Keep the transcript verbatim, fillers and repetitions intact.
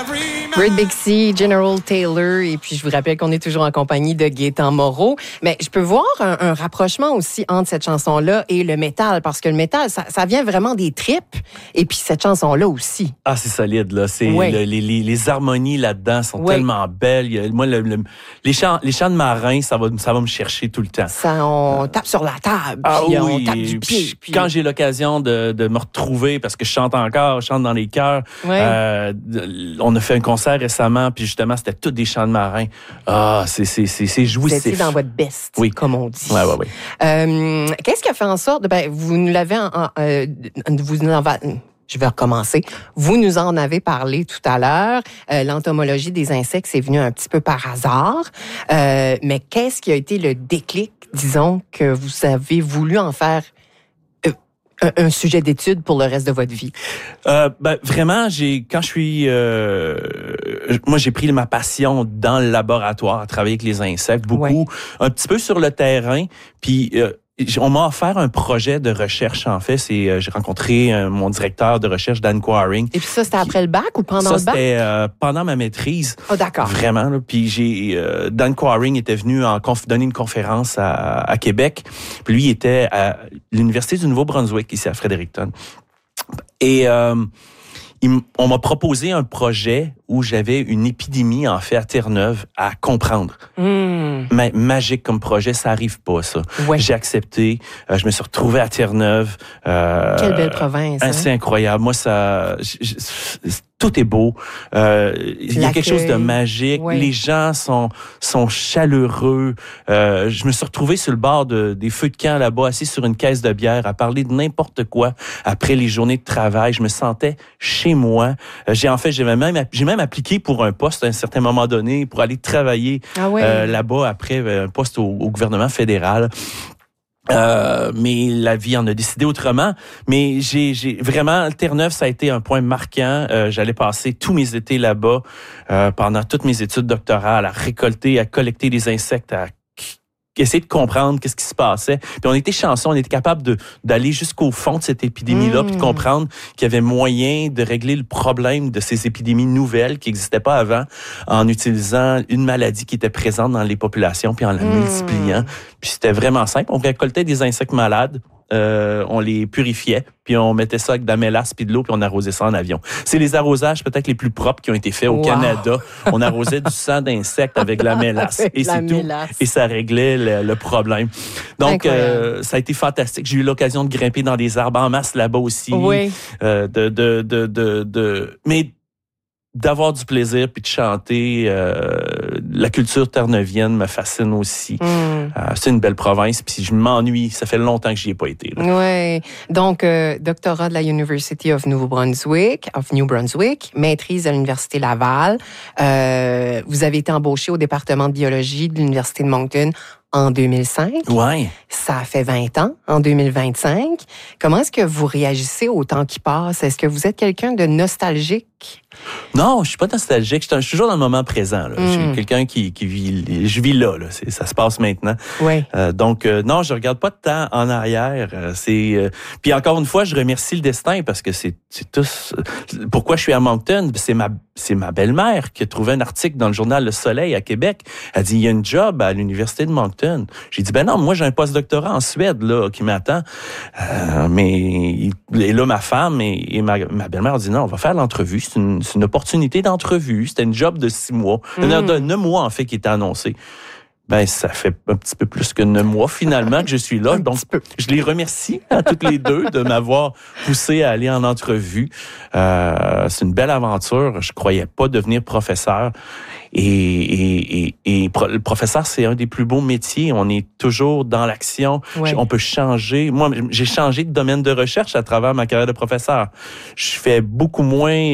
Great Big Sea, General Taylor, et puis je vous rappelle qu'on est toujours en compagnie de Gaétan Moreau. Mais je peux voir un, un rapprochement aussi entre cette chanson-là et le métal, parce que le métal, ça, ça vient vraiment des tripes, et puis cette chanson-là aussi. Ah, c'est solide, là. C'est ouais. le, les, les, les harmonies là-dedans sont ouais. tellement belles. Moi, le, le, les chants, les chants de marins, ça va, ça va me chercher tout le temps. Ça, on tape sur la table, ah, puis oui. on tape du pied. Puis, puis... Quand j'ai l'occasion de, de me retrouver, parce que je chante encore, je chante dans les chœurs, ouais. euh, on a fait un concert récemment, puis justement, c'était tous des chants de marins. Ah, c'est, c'est, c'est, c'est jouissif. Vous étiez dans votre best, oui. comme on dit. Oui, oui, oui. Euh, qu'est-ce qui a fait en sorte, ben, vous nous l'avez, en, en, euh, vous nous en, je vais recommencer. Vous nous en avez parlé tout à l'heure. Euh, l'entomologie des insectes, c'est venu un petit peu par hasard. Euh, mais qu'est-ce qui a été le déclic, disons, que vous avez voulu en faire un sujet d'étude pour le reste de votre vie? Euh, ben, vraiment, j'ai quand je suis... Euh, moi, j'ai pris ma passion dans le laboratoire, à travailler avec les insectes, beaucoup, ouais. un petit peu sur le terrain, puis... Euh, on m'a offert un projet de recherche, en fait. C'est, euh, j'ai rencontré euh, mon directeur de recherche, Dan Quaring. Et puis ça, c'était après le bac ou pendant ça, le bac? Ça, c'était euh, pendant ma maîtrise. Oh, d'accord. Vraiment. Là. Puis j'ai, euh, Dan Quaring était venu en conf- donner une conférence à, à Québec. Puis lui, il était à l'Université du Nouveau-Brunswick, ici à Fredericton. Et... Euh, Il, on m'a proposé un projet où j'avais une épidémie, en fait, à Terre-Neuve, à comprendre. Mmh. Mais magique comme projet, ça arrive pas, ça. Ouais. J'ai accepté. Euh, je me suis retrouvé à Terre-Neuve. Euh, Quelle belle province. Hein? C'est incroyable. Moi, ça... Je, je, tout est beau. Euh, il y a quelque chose de magique. Oui. Les gens sont sont chaleureux. Euh, je me suis retrouvé sur le bord de, des feux de camp là-bas, assis sur une caisse de bière, à parler de n'importe quoi après les journées de travail. Je me sentais chez moi. Euh, j'ai en fait, j'ai même j'ai même appliqué pour un poste à un certain moment donné pour aller travailler ah ouais. euh, là-bas après un poste au, au gouvernement fédéral. Euh, mais la vie en a décidé autrement. Mais j'ai, j'ai vraiment Terre-Neuve, ça a été un point marquant. Euh, j'allais passer tous mes étés là-bas euh, pendant toutes mes études doctorales à récolter, à collecter des insectes, à essayer de comprendre qu'est-ce qui se passait. Puis on était chanceux, on était capable de d'aller jusqu'au fond de cette épidémie-là, mmh. puis de comprendre qu'il y avait moyen de régler le problème de ces épidémies nouvelles qui n'existaient pas avant en utilisant une maladie qui était présente dans les populations puis en la mmh. multipliant. Puis c'était vraiment simple. On récoltait des insectes malades. Euh, on les purifiait, puis on mettait ça avec de la mélasse puis de l'eau, puis on arrosait ça en avion. C'est les arrosages peut-être les plus propres qui ont été faits au wow. Canada. On arrosait du sang d'insectes avec de la mélasse. Et c'est mélasse. tout. Et ça réglait le, le problème. Donc, euh, ça a été fantastique. J'ai eu l'occasion de grimper dans des arbres en masse là-bas aussi. Oui. Euh, de, de, de, de, de... Mais d'avoir du plaisir puis de chanter. Euh, la culture terre-neuvienne me fascine aussi. Mm. Euh, c'est une belle province, puis je m'ennuie. Ça fait longtemps que j'y ai pas été. Oui. Donc, euh, doctorat de la University of New Brunswick, of New Brunswick, maîtrise à l'Université Laval. Euh, vous avez été embauché au département de biologie de l'Université de Moncton en deux mille cinq. Ouais. Ça a fait vingt ans, en deux mille vingt-cinq. Comment est-ce que vous réagissez au temps qui passe? Est-ce que vous êtes quelqu'un de nostalgique? Non, je suis pas nostalgique. Je suis toujours dans le moment présent. Là. Mm. Je suis quelqu'un qui, qui vit... Je vis là. là. C'est, ça se passe maintenant. Oui. Euh, donc, euh, non, je regarde pas de temps en arrière. Euh, c'est euh... Puis encore une fois, je remercie le destin parce que c'est, c'est tous... Pourquoi je suis à Moncton? C'est ma, c'est ma belle-mère qui a trouvé un article dans le journal Le Soleil à Québec. Elle dit, il y a une job à l'Université de Moncton. J'ai dit, ben non, moi, j'ai un post-doctorat en Suède là qui m'attend. Euh, mais et là, ma femme et, et ma, ma belle-mère ont dit, non, on va faire l'entrevue. C'est une, c'est une opportunité d'entrevue. C'était une job de six mois. Mmh. De neuf mois, en fait, qui était annoncé. Ben, ça fait un petit peu plus que neuf mois, finalement, que je suis là. Donc, je les remercie à toutes les deux de m'avoir poussé à aller en entrevue. Euh, c'est une belle aventure. Je croyais pas devenir professeur. Et, et, et, et le professeur, c'est un des plus beaux métiers. On est toujours dans l'action. Ouais. On peut changer. Moi, j'ai changé de domaine de recherche à travers ma carrière de professeur. Je fais beaucoup moins